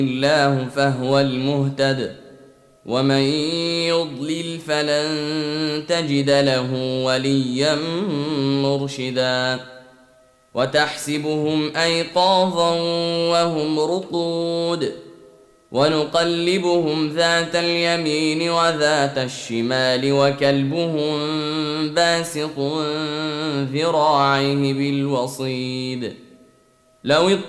الله فهو المهتد ومن يضلل فلن تجد له وليا مرشدا وتحسبهم أيقاظا وهم رقود ونقلبهم ذات اليمين وذات الشمال وكلبهم باسط ذراعيه بالوصيد لو